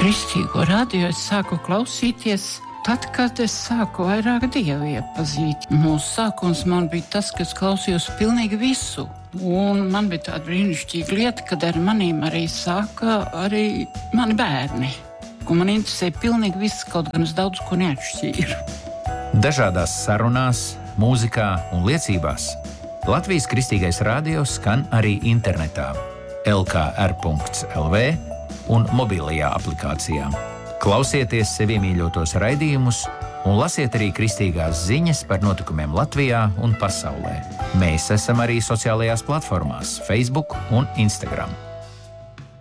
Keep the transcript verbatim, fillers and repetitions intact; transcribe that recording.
Kristīgo radio es sāku klausīties tad, kad es sāku vairāk Dievu iepazīt. Mūsu sākums man bija tas, ka es klausījos pilnīgi visu. Un man bija tāda brīnišķīga lieta, kad ar manīm arī sāka arī mani bērni. Un man interesēja pilnīgi viss, kaut gan es daudz ko neatšķīru. Dažādās sarunās, mūzikā un liecībās Latvijas Kristīgais radio skan arī internetā el ka er punkts el vē un mobilajā aplikācijā. Klausieties sevi mīļotos raidījumus un lasiet arī kristīgās ziņas par notikumiem Latvijā un pasaulē. Mēs esam arī sociālajās platformās Facebook un Instagram.